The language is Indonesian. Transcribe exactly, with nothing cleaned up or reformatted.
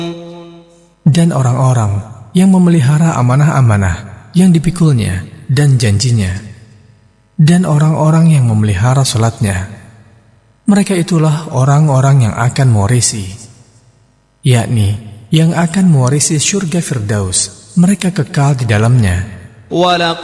Dan orang-orang yang memelihara amanah-amanah yang dipikulnya dan janjinya, dan orang-orang yang memelihara salatnya, mereka itulah orang-orang yang akan mewarisi, yakni yang akan mewarisi surga Firdaus, mereka kekal di dalamnya.